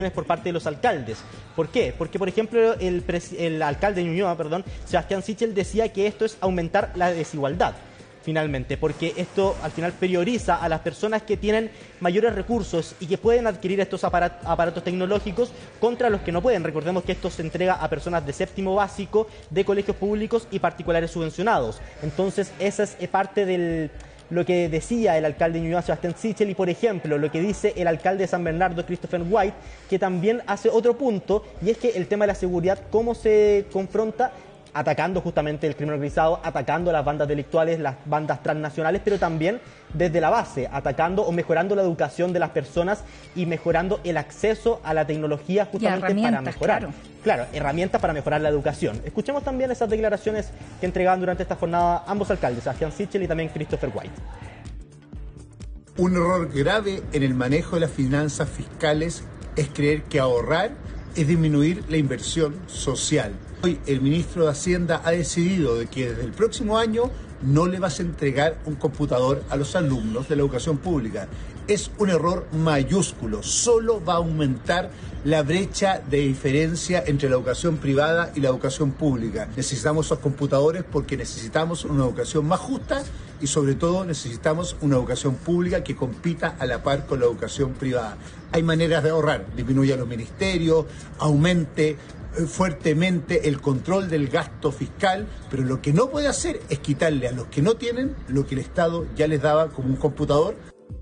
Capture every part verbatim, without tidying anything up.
por parte de los alcaldes. ¿Por qué? Porque, por ejemplo, el, el alcalde de Ñuñoa, perdón, Sebastián Sichel, decía que esto es aumentar la desigualdad, finalmente, porque esto al final prioriza a las personas que tienen mayores recursos y que pueden adquirir estos aparat aparatos tecnológicos contra los que no pueden. Recordemos que esto se entrega a personas de séptimo básico, de colegios públicos y particulares subvencionados. Entonces, esa es parte del... lo que decía el alcalde de Ñuñoa, Sebastián Sichel, y por ejemplo lo que dice el alcalde de San Bernardo, Christopher White, que también hace otro punto, y es que el tema de la seguridad, cómo se confronta, atacando justamente el crimen organizado, atacando las bandas delictuales, las bandas transnacionales, pero también desde la base, atacando o mejorando la educación de las personas y mejorando el acceso a la tecnología justamente para mejorar. Claro. Claro, herramientas para mejorar la educación. Escuchemos también esas declaraciones que entregaban durante esta jornada ambos alcaldes, Sebastián Sichel y también Christopher White. Un error grave en el manejo de las finanzas fiscales es creer que ahorrar es disminuir la inversión social. Hoy el ministro de Hacienda ha decidido de que desde el próximo año no le vas a entregar un computador a los alumnos de la educación pública. Es un error mayúsculo, solo va a aumentar la brecha de diferencia entre la educación privada y la educación pública. Necesitamos esos computadores porque necesitamos una educación más justa y sobre todo necesitamos una educación pública que compita a la par con la educación privada. Hay maneras de ahorrar, disminuya los ministerios, aumente fuertemente el control del gasto fiscal, pero lo que no puede hacer es quitarle a los que no tienen lo que el Estado ya les daba como un computador.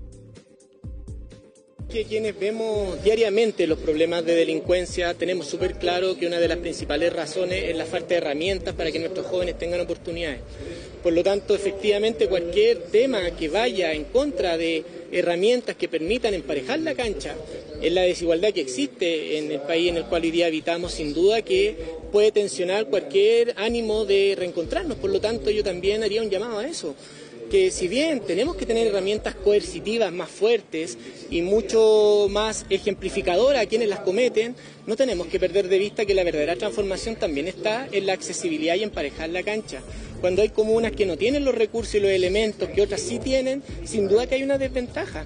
Que quienes vemos diariamente los problemas de delincuencia tenemos súper claro que una de las principales razones es la falta de herramientas para que nuestros jóvenes tengan oportunidades. Por lo tanto, efectivamente, cualquier tema que vaya en contra de herramientas que permitan emparejar la cancha en la desigualdad que existe en el país en el cual hoy día habitamos, sin duda que puede tensionar cualquier ánimo de reencontrarnos. Por lo tanto, yo también haría un llamado a eso, que si bien tenemos que tener herramientas coercitivas más fuertes y mucho más ejemplificadoras a quienes las cometen, no tenemos que perder de vista que la verdadera transformación también está en la accesibilidad y emparejar la cancha. Cuando hay comunas que no tienen los recursos y los elementos que otras sí tienen, sin duda que hay una desventaja.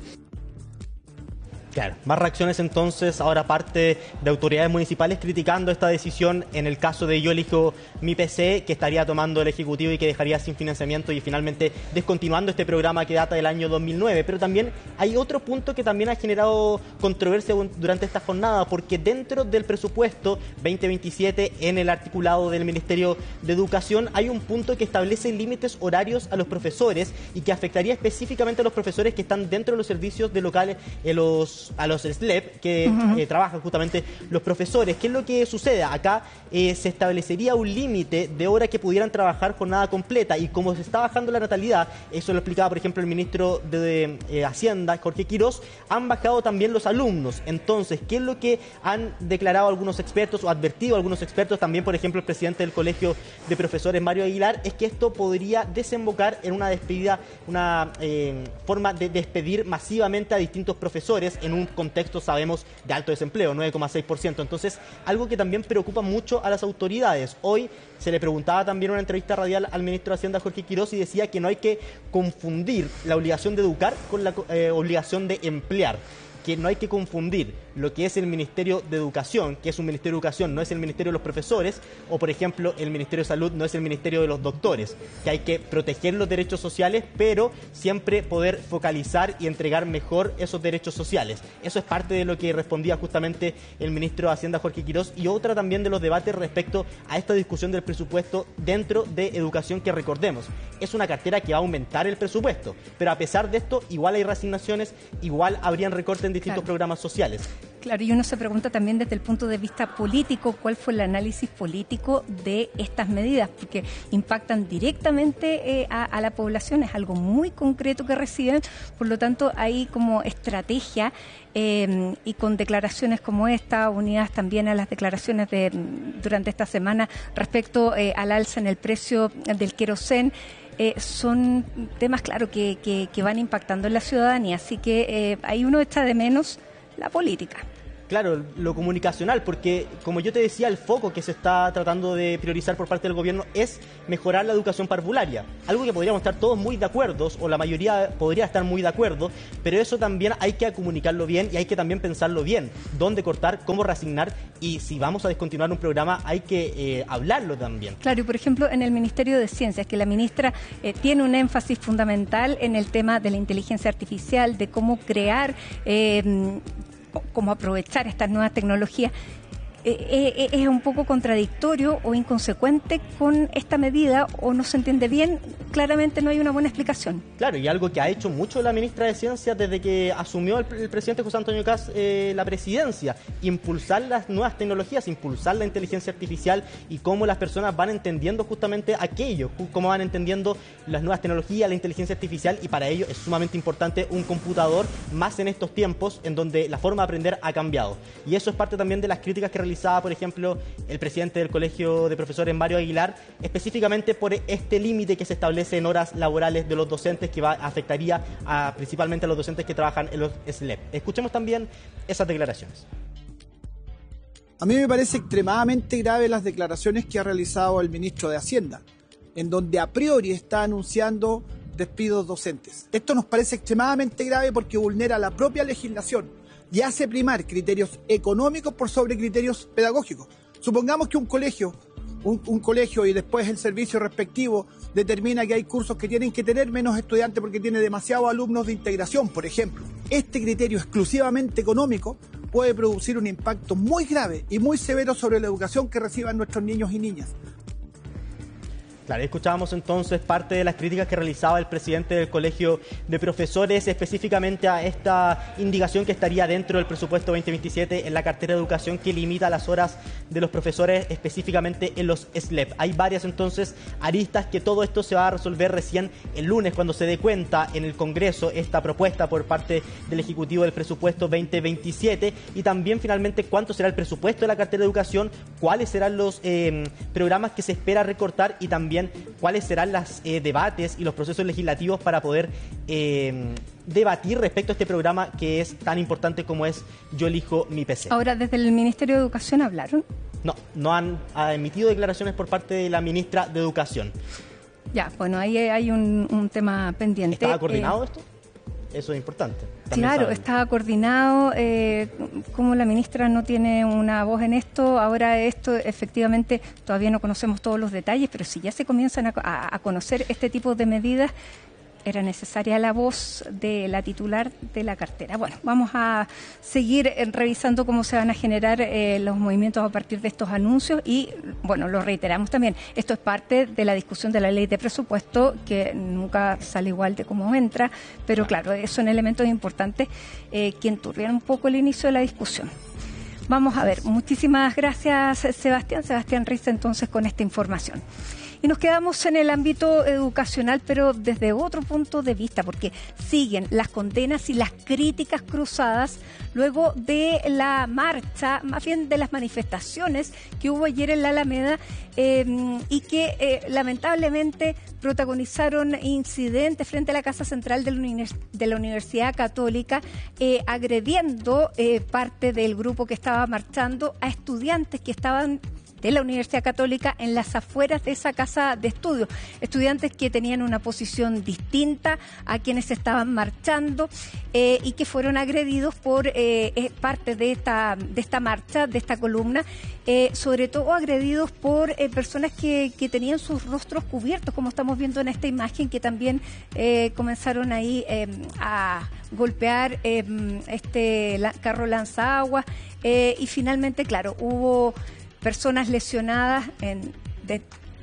Claro, más reacciones entonces, ahora parte de autoridades municipales criticando esta decisión en el caso de Yo Elijo Mi P C, que estaría tomando el Ejecutivo y que dejaría sin financiamiento y finalmente descontinuando este programa que data del año dos mil nueve. Pero también hay otro punto que también ha generado controversia durante esta jornada, porque dentro del presupuesto veinte veintisiete, en el articulado del Ministerio de Educación, hay un punto que establece límites horarios a los profesores y que afectaría específicamente a los profesores que están dentro de los servicios de locales, en los a los S L E P, que uh-huh. eh, trabajan justamente los profesores. ¿Qué es lo que sucede? Acá eh, se establecería un límite de hora que pudieran trabajar jornada completa, y como se está bajando la natalidad, eso lo explicaba por ejemplo el ministro de, de eh, Hacienda, Jorge Quirós, han bajado también los alumnos. Entonces, ¿qué es lo que han declarado algunos expertos o advertido algunos expertos, también por ejemplo el presidente del Colegio de Profesores, Mario Aguilar? Es que esto podría desembocar en una despedida, una eh, forma de despedir masivamente a distintos profesores en un contexto, sabemos, de alto desempleo, nueve coma seis por ciento. Entonces, algo que también preocupa mucho a las autoridades. Hoy se le preguntaba también en una entrevista radial al ministro de Hacienda, Jorge Quirós, y decía que no hay que confundir la obligación de educar con la eh, obligación de emplear, que no hay que confundir lo que es el Ministerio de Educación, que es un Ministerio de Educación, no es el Ministerio de los Profesores, o por ejemplo el Ministerio de Salud no es el Ministerio de los Doctores, que hay que proteger los derechos sociales, pero siempre poder focalizar y entregar mejor esos derechos sociales. Eso es parte de lo que respondía justamente el ministro de Hacienda, Jorge Quirós, y otra también de los debates respecto a esta discusión del presupuesto dentro de educación, que recordemos, es una cartera que va a aumentar el presupuesto, pero a pesar de esto, igual hay reasignaciones, igual habrían recortes en distintos claro. programas sociales. Claro, y uno se pregunta también desde el punto de vista político, ¿cuál fue el análisis político de estas medidas? Porque impactan directamente eh, a, a la población, es algo muy concreto que reciben, por lo tanto hay como estrategia eh, y con declaraciones como esta, unidas también a las declaraciones de durante esta semana respecto eh, al alza en el precio del querosén. Eh, son temas, claro, que, que, que van impactando en la ciudadanía, así que eh, ahí uno echa de menos la política. Claro, lo comunicacional, porque como yo te decía, el foco que se está tratando de priorizar por parte del gobierno es mejorar la educación parvularia. Algo que podríamos estar todos muy de acuerdo, o la mayoría podría estar muy de acuerdo, pero eso también hay que comunicarlo bien y hay que también pensarlo bien. Dónde cortar, cómo reasignar, y si vamos a descontinuar un programa hay que eh, hablarlo también. Claro, y por ejemplo en el Ministerio de Ciencias, que la ministra eh, tiene un énfasis fundamental en el tema de la inteligencia artificial, de cómo crear... Eh, cómo aprovechar estas nuevas tecnologías, eh, eh, es un poco contradictorio o inconsecuente con esta medida, o no se entiende bien, claramente no hay una buena explicación. Claro, y algo que ha hecho mucho la ministra de Ciencias desde que asumió el, el presidente José Antonio Kast eh, la presidencia, impulsar las nuevas tecnologías, impulsar la inteligencia artificial y cómo las personas van entendiendo justamente aquello, cómo van entendiendo las nuevas tecnologías, la inteligencia artificial, y para ello es sumamente importante un computador, más en estos tiempos en donde la forma de aprender ha cambiado. Y eso es parte también de las críticas que realizaba, por ejemplo, el presidente del Colegio de Profesores, Mario Aguilar, específicamente por este límite que se establece en horas laborales de los docentes, que va, afectaría a, principalmente a los docentes que trabajan en los S L E P. Escuchemos también esas declaraciones. A mí me parece extremadamente grave las declaraciones que ha realizado el ministro de Hacienda, en donde a priori está anunciando despidos docentes. Esto nos parece extremadamente grave porque vulnera la propia legislación y hace primar criterios económicos por sobre criterios pedagógicos. Supongamos que un colegio, un, un colegio y después el servicio respectivo determina que hay cursos que tienen que tener menos estudiantes porque tiene demasiados alumnos de integración, por ejemplo. Este criterio exclusivamente económico puede producir un impacto muy grave y muy severo sobre la educación que reciban nuestros niños y niñas. Claro, escuchábamos entonces parte de las críticas que realizaba el presidente del Colegio de Profesores, específicamente a esta indicación que estaría dentro del presupuesto veinte veintisiete en la cartera de educación, que limita las horas de los profesores específicamente en los S L E P. Hay varias entonces aristas que todo esto se va a resolver recién el lunes, cuando se dé cuenta en el Congreso esta propuesta por parte del Ejecutivo del presupuesto veinte veintisiete, y también finalmente cuánto será el presupuesto de la cartera de educación, cuáles serán los eh, programas que se espera recortar, y también cuáles serán los eh, debates y los procesos legislativos para poder eh, debatir respecto a este programa que es tan importante como es Yo Elijo Mi P C. Ahora, ¿desde el Ministerio de Educación hablaron? No, no han ha emitido declaraciones por parte de la ministra de Educación. Ya, bueno, ahí hay un, un tema pendiente. ¿Estaba coordinado eh, esto? Eso es importante. También claro, saben. estaba coordinado. Eh, como la ministra no tiene una voz en esto, ahora esto efectivamente todavía no conocemos todos los detalles, pero si ya se comienzan a, a, a conocer este tipo de medidas, era necesaria la voz de la titular de la cartera. Bueno, vamos a seguir eh, revisando cómo se van a generar eh, los movimientos a partir de estos anuncios y, bueno, lo reiteramos también, esto es parte de la discusión de la ley de presupuesto, que nunca sale igual de cómo entra, pero claro, son elementos importantes eh, que enturbian un poco el inicio de la discusión. Vamos a ver, muchísimas gracias Sebastián, Sebastián Riza entonces con esta información. Y nos quedamos en el ámbito educacional, pero desde otro punto de vista, porque siguen las condenas y las críticas cruzadas luego de la marcha, más bien de las manifestaciones que hubo ayer en la Alameda eh, y que eh, lamentablemente protagonizaron incidentes frente a la Casa Central de la, Univers- de la Universidad Católica, eh, agrediendo eh, parte del grupo que estaba marchando a estudiantes que estaban de la Universidad Católica en las afueras de esa casa de estudio. Estudiantes que tenían una posición distinta a quienes estaban marchando eh, y que fueron agredidos por eh, parte de esta, de esta marcha, de esta columna, eh, sobre todo agredidos por eh, personas que, que tenían sus rostros cubiertos, como estamos viendo en esta imagen, que también eh, comenzaron ahí eh, a golpear eh, este la, carro lanzaguas eh, y finalmente, claro, hubo personas lesionadas en, de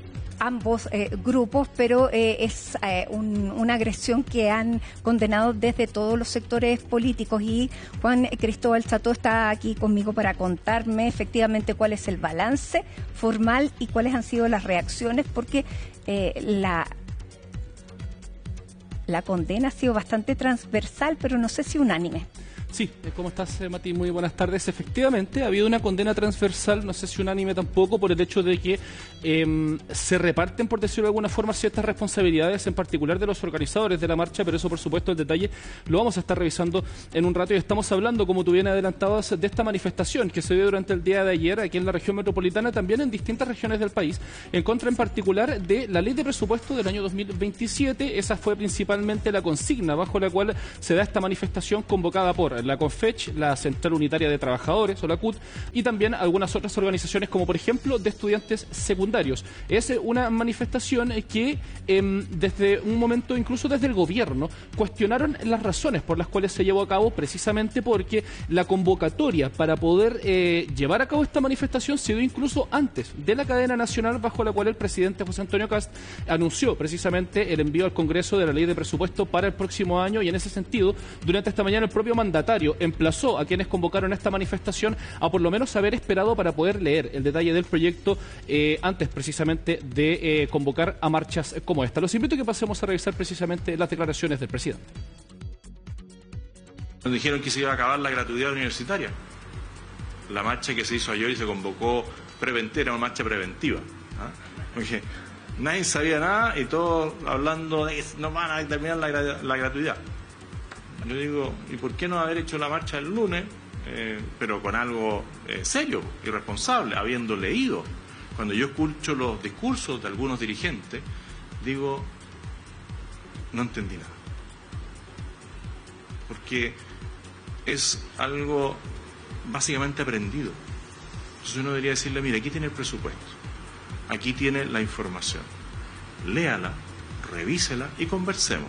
ambos eh, grupos, pero eh, es eh, un, una agresión que han condenado desde todos los sectores políticos, y Juan Cristóbal Chato está aquí conmigo para contarme efectivamente cuál es el balance formal y cuáles han sido las reacciones, porque eh, la, la condena ha sido bastante transversal, pero no sé si unánime. Sí, ¿cómo estás, Mati? Muy buenas tardes. Efectivamente, ha habido una condena transversal, no sé si unánime tampoco, por el hecho de que eh, se reparten, por decirlo de alguna forma, ciertas responsabilidades, en particular de los organizadores de la marcha, pero eso, por supuesto, el detalle lo vamos a estar revisando en un rato. Y estamos hablando, como tú bien adelantabas, de esta manifestación que se dio durante el día de ayer aquí en la región metropolitana, también en distintas regiones del país, en contra en particular de la ley de presupuesto del año dos mil veintisiete. Esa fue principalmente la consigna bajo la cual se da esta manifestación, convocada por la CONFECH, la Central Unitaria de Trabajadores, o la C U T, y también algunas otras organizaciones, como por ejemplo de estudiantes secundarios. Es una manifestación que eh, desde un momento, incluso desde el gobierno, cuestionaron las razones por las cuales se llevó a cabo, precisamente porque la convocatoria para poder eh, llevar a cabo esta manifestación se dio incluso antes de la cadena nacional bajo la cual el presidente José Antonio Kast anunció precisamente el envío al Congreso de la ley de presupuesto para el próximo año. Y en ese sentido, durante esta mañana, el propio mandatario emplazó a quienes convocaron esta manifestación a por lo menos haber esperado para poder leer el detalle del proyecto eh, antes precisamente de eh, convocar a marchas como esta. Los invito a que pasemos a revisar precisamente las declaraciones del presidente. Nos dijeron que se iba a acabar la gratuidad universitaria. La marcha que se hizo ayer y se convocó preventiva, era una marcha preventiva. ¿Ah? Porque nadie sabía nada y todos hablando de que no van a terminar la, la gratuidad. Yo digo, ¿y por qué no haber hecho la marcha el lunes, eh, pero con algo eh, serio y responsable, habiendo leído? Cuando yo escucho los discursos de algunos dirigentes, digo, no entendí nada. Porque es algo básicamente aprendido. Entonces uno debería decirle, mire, aquí tiene el presupuesto, aquí tiene la información, léala, revísela y conversemos.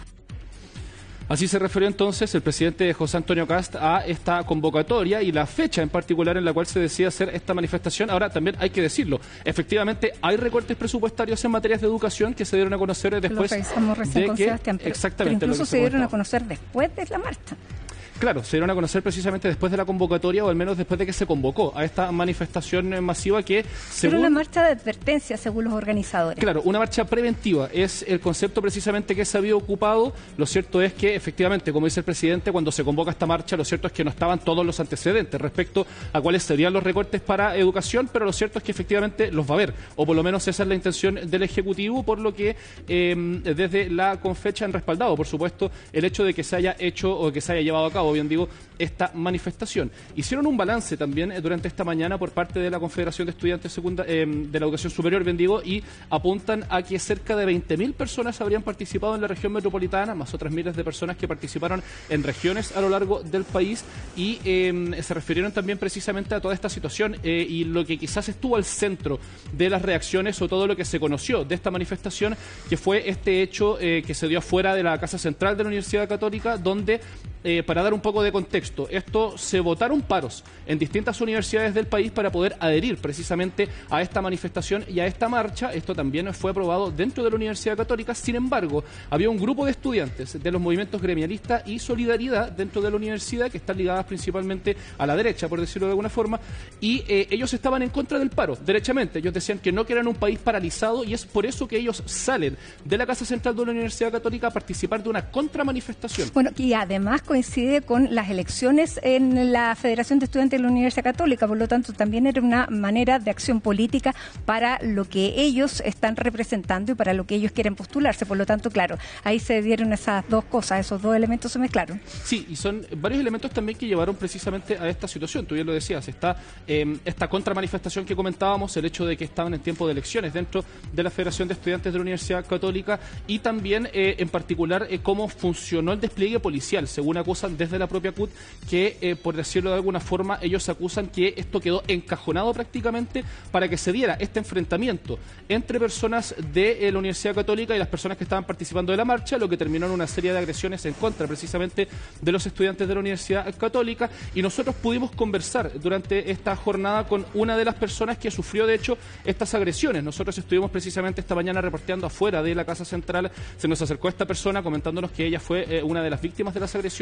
Así se refirió entonces el presidente José Antonio Kast a esta convocatoria y la fecha en particular en la cual se decide hacer esta manifestación. Ahora, también hay que decirlo, efectivamente hay recortes presupuestarios en materias de educación que se dieron a conocer después Lo revisamos recién de con que... Sebastián, pero, exactamente, pero incluso lo que se, se dieron a conocer después de la marcha. Claro, se dieron a conocer precisamente después de la convocatoria, o al menos después de que se convocó a esta manifestación masiva que, según... Pero una marcha de advertencia, según los organizadores. Claro, una marcha preventiva es el concepto precisamente que se había ocupado. Lo cierto es que, efectivamente, como dice el presidente, cuando se convoca esta marcha, lo cierto es que no estaban todos los antecedentes respecto a cuáles serían los recortes para educación, pero lo cierto es que efectivamente los va a haber, o por lo menos esa es la intención del Ejecutivo, por lo que eh, desde la CONFECH han respaldado, por supuesto, el hecho de que se haya hecho o que se haya llevado a cabo, bien digo, esta manifestación. Hicieron un balance también eh, durante esta mañana por parte de la Confederación de Estudiantes Secunda eh, de la Educación Superior, bien digo, y apuntan a que cerca de veinte mil personas habrían participado en la región metropolitana, más otras miles de personas que participaron en regiones a lo largo del país, y eh, se refirieron también precisamente a toda esta situación eh, y lo que quizás estuvo al centro de las reacciones o todo lo que se conoció de esta manifestación, que fue este hecho eh, que se dio afuera de la Casa Central de la Universidad Católica, donde, eh, para dar un poco de contexto, esto se votaron paros en distintas universidades del país para poder adherir precisamente a esta manifestación y a esta marcha. Esto también fue aprobado dentro de la Universidad Católica. Sin embargo, había un grupo de estudiantes de los movimientos gremialistas y Solidaridad dentro de la universidad que están ligadas principalmente a la derecha, por decirlo de alguna forma, y eh, ellos estaban en contra del paro, derechamente. Ellos decían que no querían un país paralizado, y es por eso que ellos salen de la Casa Central de la Universidad Católica a participar de una contramanifestación. Bueno, y además coincide con las elecciones en la Federación de Estudiantes de la Universidad Católica, por lo tanto también era una manera de acción política para lo que ellos están representando y para lo que ellos quieren postularse. Por lo tanto, claro, ahí se dieron esas dos cosas, esos dos elementos se mezclaron. Sí, y son varios elementos también que llevaron precisamente a esta situación. Tú bien lo decías, está eh, esta contramanifestación que comentábamos, el hecho de que estaban en tiempo de elecciones dentro de la Federación de Estudiantes de la Universidad Católica, y también eh, en particular eh, cómo funcionó el despliegue policial, según acusan desde la propia C U T, que eh, por decirlo de alguna forma, ellos acusan que esto quedó encajonado prácticamente para que se diera este enfrentamiento entre personas de eh, la Universidad Católica y las personas que estaban participando de la marcha, lo que terminó en una serie de agresiones en contra precisamente de los estudiantes de la Universidad Católica. Y nosotros pudimos conversar durante esta jornada con una de las personas que sufrió de hecho estas agresiones. Nosotros estuvimos precisamente esta mañana reporteando afuera de la Casa Central, se nos acercó esta persona comentándonos que ella fue eh, una de las víctimas de las agresiones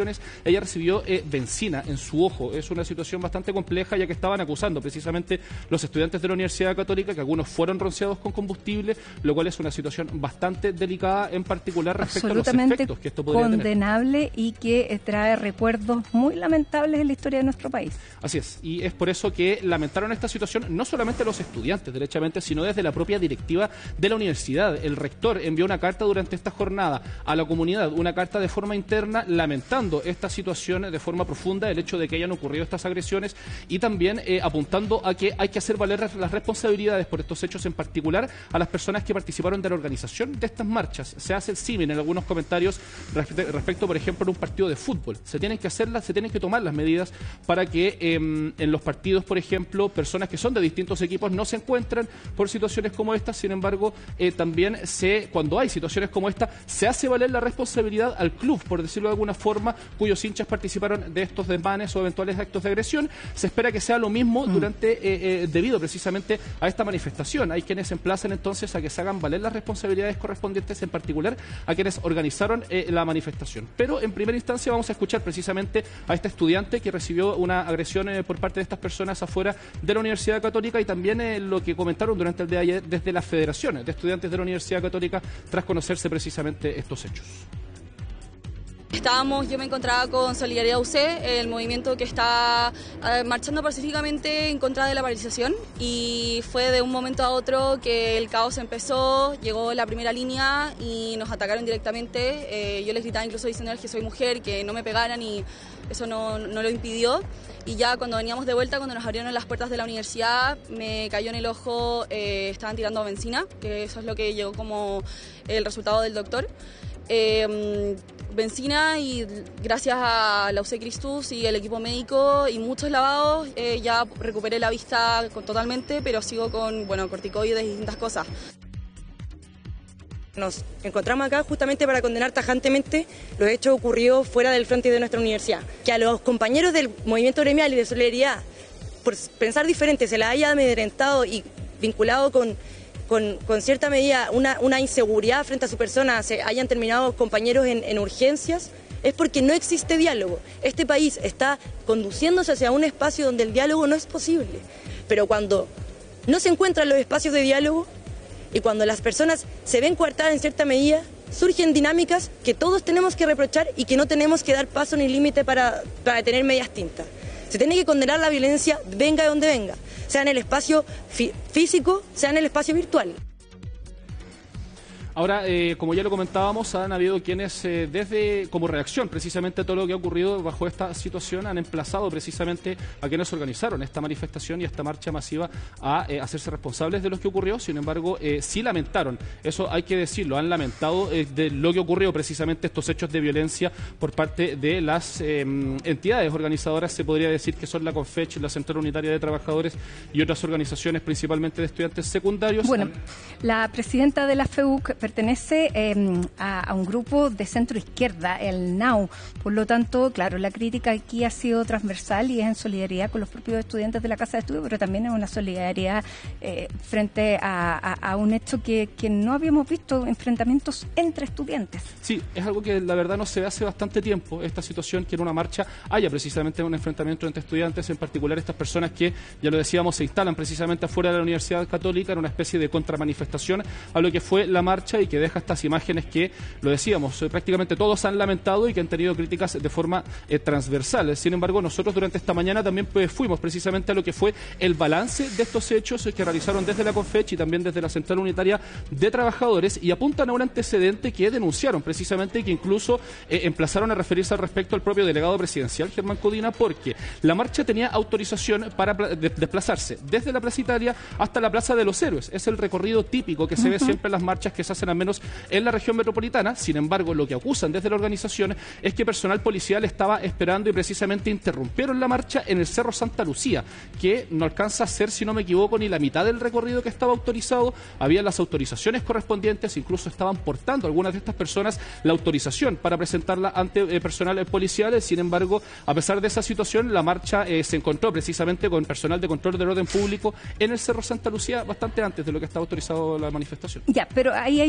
agresiones, ella recibió eh, benzina en su ojo. Es una situación bastante compleja, ya que estaban acusando precisamente los estudiantes de la Universidad Católica que algunos fueron rociados con combustible, lo cual es una situación bastante delicada, en particular respecto a los efectos que esto podría tener. Condenable y que trae recuerdos muy lamentables en la historia de nuestro país. Así es, y es por eso que lamentaron esta situación no solamente los estudiantes, derechamente, sino desde la propia directiva de la universidad. El rector envió una carta durante esta jornada a la comunidad, una carta de forma interna lamentando esta situación de forma profunda, el hecho de que hayan ocurrido estas agresiones, y también eh, apuntando a que hay que hacer valer las responsabilidades por estos hechos, en particular a las personas que participaron de la organización de estas marchas. Se hace el símil en algunos comentarios respecto, por ejemplo, a un partido de fútbol. Se tienen que hacerlas, se tienen que tomar las medidas para que eh, en los partidos, por ejemplo, personas que son de distintos equipos no se encuentran por situaciones como estas. Sin embargo, eh, también se, cuando hay situaciones como esta, se hace valer la responsabilidad al club, por decirlo de alguna forma, cuyos hinchas participaron de estos desmanes o eventuales actos de agresión. Se espera que sea lo mismo durante, eh, eh, debido precisamente a esta manifestación. Hay quienes emplazan entonces a que se hagan valer las responsabilidades correspondientes, en particular a quienes organizaron eh, la manifestación. Pero en primera instancia vamos a escuchar precisamente a este estudiante que recibió una agresión eh, por parte de estas personas afuera de la Universidad Católica, y también eh, lo que comentaron durante el día de ayer desde la Federación de Estudiantes de la Universidad Católica tras conocerse precisamente estos hechos. Estábamos, yo me encontraba con Solidaridad U C, el movimiento que está eh, marchando pacíficamente en contra de la paralización, y fue de un momento a otro que el caos empezó, llegó la primera línea y nos atacaron directamente. Eh, yo les gritaba incluso diciéndoles que soy mujer, que no me pegaran, y eso no, no lo impidió. Y ya cuando veníamos de vuelta, cuando nos abrieron las puertas de la universidad, me cayó en el ojo, eh, estaban tirando benzina, que eso es lo que llegó como el resultado del doctor. Eh, benzina, y gracias a la U C Cristus y el equipo médico y muchos lavados eh, ya recuperé la vista con, totalmente, pero sigo con bueno, corticoides y distintas cosas. Nos encontramos acá justamente para condenar tajantemente los hechos ocurridos fuera del frente de nuestra universidad. Que a los compañeros del movimiento gremial y de solidaridad, por pensar diferente, se la haya amedrentado y vinculado con Con, con cierta medida una, una inseguridad frente a su persona, se hayan terminado compañeros en, en urgencias, es porque no existe diálogo. Este país está conduciéndose hacia un espacio donde el diálogo no es posible. Pero cuando no se encuentran los espacios de diálogo y cuando las personas se ven coartadas en cierta medida, surgen dinámicas que todos tenemos que reprochar y que no tenemos que dar paso ni límite para, para tener medias tintas. Se tiene que condenar la violencia, venga de donde venga, sea en el espacio fí- físico, sea en el espacio virtual. Ahora, eh, como ya lo comentábamos, han habido quienes eh, desde, como reacción precisamente a todo lo que ha ocurrido bajo esta situación, han emplazado precisamente a quienes organizaron esta manifestación y esta marcha masiva a eh, hacerse responsables de lo que ocurrió. Sin embargo, eh, sí lamentaron, eso hay que decirlo, han lamentado eh, de lo que ocurrió precisamente, estos hechos de violencia por parte de las eh, entidades organizadoras, se podría decir que son la CONFECH, la Central Unitaria de Trabajadores y otras organizaciones principalmente de estudiantes secundarios. Bueno, la presidenta de la FEUC pertenece eh, a, a un grupo de centro izquierda, el N A U. Por lo tanto, claro, la crítica aquí ha sido transversal y es en solidaridad con los propios estudiantes de la Casa de Estudio, pero también es una solidaridad eh, frente a, a, a un hecho que, que no habíamos visto, enfrentamientos entre estudiantes. Sí, es algo que la verdad no se ve hace bastante tiempo, esta situación que en una marcha haya precisamente un enfrentamiento entre estudiantes, en particular estas personas que, ya lo decíamos, se instalan precisamente afuera de la Universidad Católica en una especie de contramanifestación a lo que fue la marcha, y que deja estas imágenes que, lo decíamos, eh, prácticamente todos han lamentado y que han tenido críticas de forma eh, transversal. Sin embargo, nosotros durante esta mañana también pues, fuimos precisamente a lo que fue el balance de estos hechos eh, que realizaron desde la CONFECH y también desde la Central Unitaria de Trabajadores, y apuntan a un antecedente que denunciaron precisamente y que incluso eh, emplazaron a referirse al respecto al propio delegado presidencial, Germán Codina, porque la marcha tenía autorización para de desplazarse desde la Plaza Italia hasta la Plaza de los Héroes. Es el recorrido típico que se uh-huh. ve siempre en las marchas que se hacen al menos en la región metropolitana. Sin embargo, lo que acusan desde la organización es que personal policial estaba esperando y precisamente interrumpieron la marcha en el Cerro Santa Lucía, que no alcanza a ser, si no me equivoco, ni la mitad del recorrido que estaba autorizado. Había las autorizaciones correspondientes, incluso estaban portando algunas de estas personas la autorización para presentarla ante eh, personal policial. Sin embargo, a pesar de esa situación, la marcha eh, se encontró precisamente con personal de control del orden público en el Cerro Santa Lucía bastante antes de lo que estaba autorizado la manifestación. Ya, pero ahí hay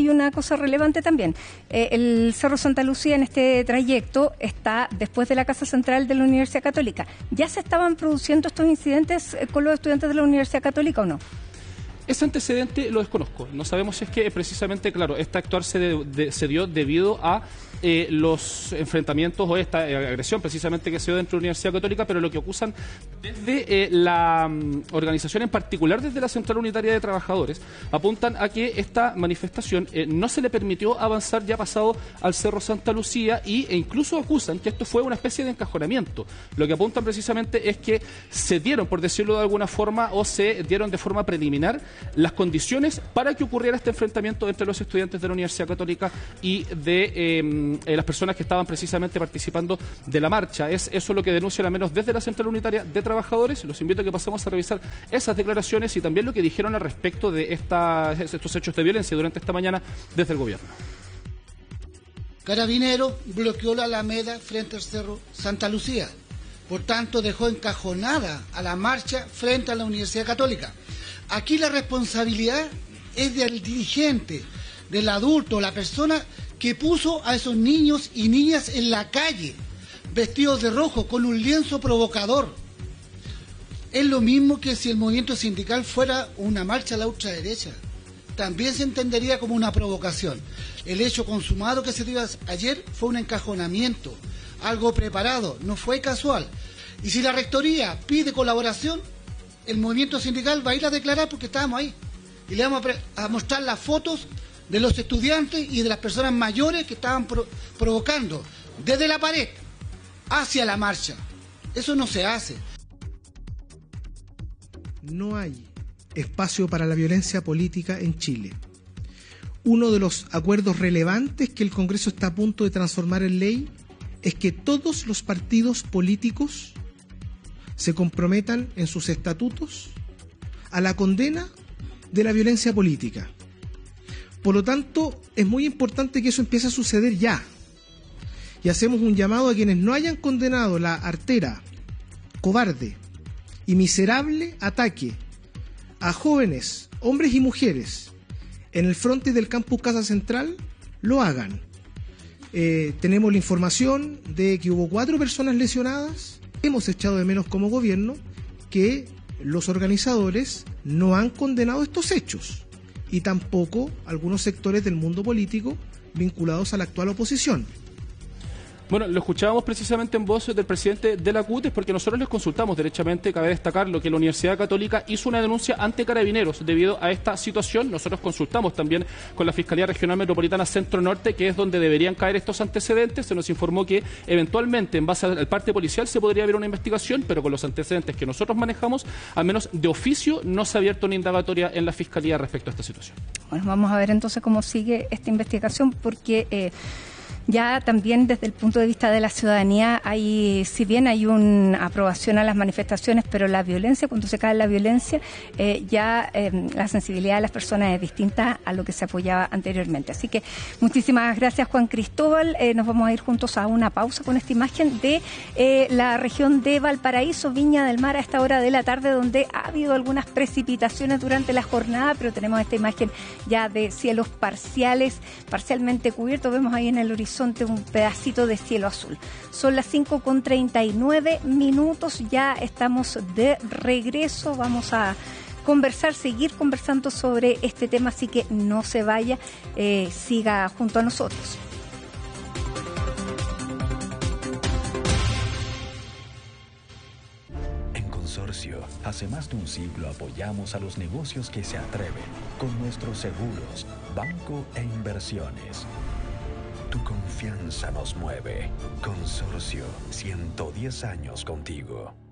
hay una cosa relevante también. Eh, el Cerro Santa Lucía en este trayecto está después de la Casa Central de la Universidad Católica. ¿Ya se estaban produciendo estos incidentes con los estudiantes de la Universidad Católica o no? Ese antecedente lo desconozco. No sabemos si es que precisamente, claro, este actuar se, de, de, se dio debido a eh, los enfrentamientos o esta eh, agresión precisamente que se dio dentro de la Universidad Católica, pero lo que acusan desde eh, la um, organización, en particular desde la Central Unitaria de Trabajadores, apuntan a que esta manifestación eh, no se le permitió avanzar ya pasado al Cerro Santa Lucía y, e incluso acusan que esto fue una especie de encajonamiento. Lo que apuntan precisamente es que se dieron, por decirlo de alguna forma, o se dieron de forma preliminar las condiciones para que ocurriera este enfrentamiento entre los estudiantes de la Universidad Católica y de eh, eh, las personas que estaban precisamente participando de la marcha. Es eso lo que denuncian al menos desde la Central Unitaria de Trabajadores. Los invito a que pasemos a revisar esas declaraciones y también lo que dijeron al respecto de esta, estos hechos de violencia durante esta mañana desde el gobierno. Carabineros bloqueó la Alameda frente al Cerro Santa Lucía. Por tanto, dejó encajonada a la marcha frente a la Universidad Católica. Aquí la responsabilidad es del dirigente, del adulto, la persona que puso a esos niños y niñas en la calle, vestidos de rojo, con un lienzo provocador. Es lo mismo que si el movimiento sindical fuera una marcha a la ultraderecha. También se entendería como una provocación. El hecho consumado que se dio ayer fue un encajonamiento, algo preparado, no fue casual. Y si la rectoría pide colaboración, el movimiento sindical va a ir a declarar porque estábamos ahí. Y le vamos a, a mostrar las fotos de los estudiantes y de las personas mayores que estaban pro, provocando desde la pared hacia la marcha. Eso no se hace. No hay espacio para la violencia política en Chile. Uno de los acuerdos relevantes que el Congreso está a punto de transformar en ley es que todos los partidos políticos se comprometan en sus estatutos a la condena de la violencia política. Por lo tanto, es muy importante que eso empiece a suceder ya. Y hacemos un llamado a quienes no hayan condenado la artera, cobarde y miserable ataque a jóvenes, hombres y mujeres en el frente del campus Casa Central, lo hagan. Eh, tenemos la información de que hubo cuatro personas lesionadas. Hemos echado de menos como gobierno que los organizadores no han condenado estos hechos y tampoco algunos sectores del mundo político vinculados a la actual oposición. Bueno, lo escuchábamos precisamente en voz del presidente de la C U T, porque nosotros les consultamos derechamente. Cabe destacar lo que la Universidad Católica hizo una denuncia ante Carabineros debido a esta situación. Nosotros consultamos también con la Fiscalía Regional Metropolitana Centro Norte, que es donde deberían caer estos antecedentes. Se nos informó que eventualmente, en base al parte policial, se podría haber una investigación, pero con los antecedentes que nosotros manejamos, al menos de oficio, no se ha abierto una indagatoria en la Fiscalía respecto a esta situación. Bueno, vamos a ver entonces cómo sigue esta investigación, porque Eh... ya también desde el punto de vista de la ciudadanía, hay, si bien hay una aprobación a las manifestaciones, pero la violencia, cuando se cae la violencia, eh, ya eh, la sensibilidad de las personas es distinta a lo que se apoyaba anteriormente. Así que muchísimas gracias, Juan Cristóbal. Eh, nos vamos a ir juntos a una pausa con esta imagen de eh, la región de Valparaíso, Viña del Mar, a esta hora de la tarde, donde ha habido algunas precipitaciones durante la jornada, pero tenemos esta imagen ya de cielos parciales, parcialmente cubiertos. Vemos ahí en el horizonte un pedacito de cielo azul. Son las cinco con treinta y nueve minutos, ya estamos de regreso. Vamos a conversar, seguir conversando sobre este tema, así que no se vaya, eh, siga junto a nosotros. En Consorcio, hace más de un siglo apoyamos a los negocios que se atreven con nuestros seguros, banco e inversiones. Tu confianza nos mueve. Consorcio, ciento diez años contigo.